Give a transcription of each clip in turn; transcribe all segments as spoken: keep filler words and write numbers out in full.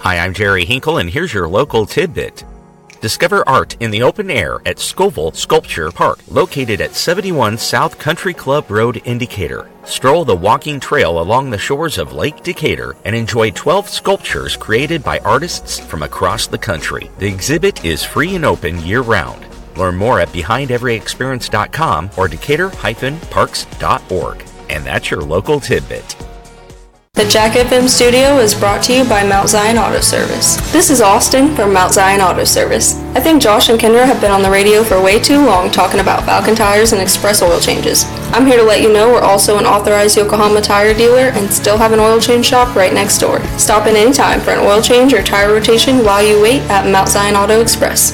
Hi, I'm Jerry Hinkle, and here's your local tidbit. Discover art in the open air at Scoville Sculpture Park, located at seventy-one South Country Club Road in Decatur. Stroll the walking trail along the shores of Lake Decatur and enjoy twelve sculptures created by artists from across the country. The exhibit is free and open year-round. Learn more at behind every experience dot com or decatur dash parks dot org. And that's your local tidbit. The Jack F M studio is brought to you by Mount Zion Auto Service. This is Austin from Mount Zion Auto Service. I think Josh and Kendra have been on the radio for way too long talking about Falcon tires and express oil changes. I'm here to let you know we're also an authorized Yokohama tire dealer and still have an oil change shop right next door. Stop in anytime for an oil change or tire rotation while you wait at Mount Zion Auto Express.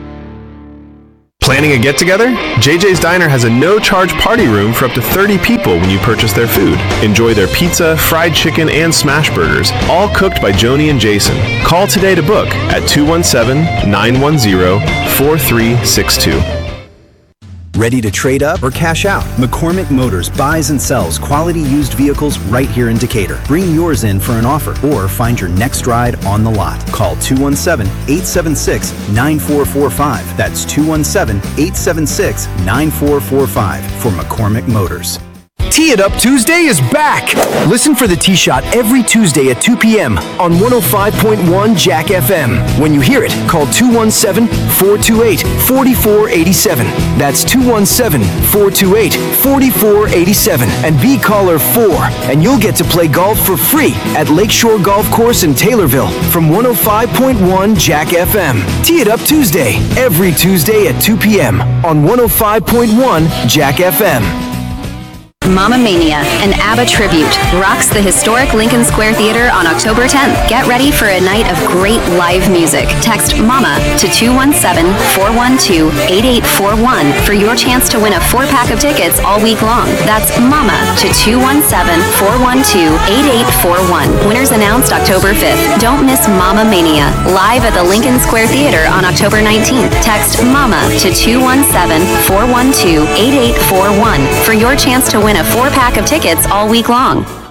Planning a get-together? J J's Diner has a no-charge party room for up to thirty people when you purchase their food. Enjoy their pizza, fried chicken, and smash burgers, all cooked by Joni and Jason. Call today to book at two one seven, nine one zero, four three six two. Ready to trade up or cash out? McCormick Motors buys and sells quality used vehicles right here in Decatur. Bring yours in for an offer or find your next ride on the lot. Call two one seven, eight seven six, nine four four five. That's two one seven, eight seven six, nine four four five for McCormick Motors. Tee It Up Tuesday is back! Listen for the Tee Shot every Tuesday at two p.m. on one oh five point one Jack F M. When you hear it, call two one seven, four two eight, four four eight seven. That's two one seven, four two eight, four four eight seven. And be caller four, and you'll get to play golf for free at Lakeshore Golf Course in Taylorville from one oh five point one Jack F M. Tee It Up Tuesday, every Tuesday at two p.m. on one oh five point one Jack F M. Mamma Mania, an ABBA tribute, rocks the historic Lincoln Square Theater on October tenth. Get ready for a night of great live music. Text MAMA to two one seven, four one two, eight eight four one for your chance to win a four-pack of tickets all week long. That's MAMA to two one seven, four one two, eight eight four one. Winners announced October fifth. Don't miss Mamma Mania, live at the Lincoln Square Theater on October nineteenth. Text MAMA to two one seven, four one two, eight eight four one for your chance to win a four-pack of tickets all week long.